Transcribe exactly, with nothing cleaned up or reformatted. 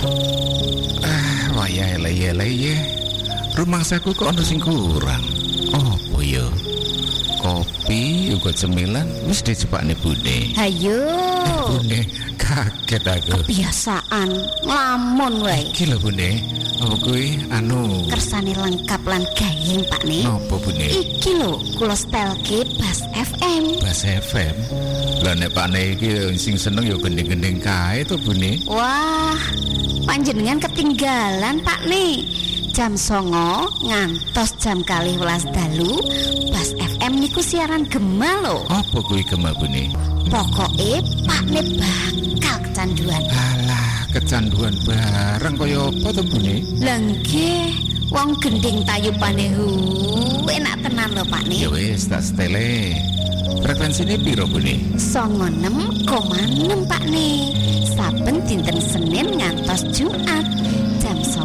Ah, wayah eleh-eleh. Rumangsaku kok ono sing kurang. Opo ya? Kopi uga cemilan wis dijepakne Bune. Hayo. Bune kaget aku. Kebiasaan nglamun wae. Iki lho Bune. Apa kuwi anu Kersane lengkap lan gayeng Pakne. Napa Bune? Iki lho kula setelke Bas F M. Bas F M. Lah nek Pakne iki sing seneng ya gending-gending kae to Bune. Wah, panjenengan ketinggalan Pakne. Jam songo ngantos jam kalih welas dalu Bas F M niku siaran gema lho. Apa kuwi gema Bune? Pokoke Pakne bakal kecanduan. Alah, kecanduan bareng kaya apa to Bune? Lah nggih, wong gending tayupane hu enak tenan lho Pakne. Ya wis tak setele. Frekuensine piro Bune? songo enam koma enam Pakne. Saben dinten Senin ngantos Jumat jam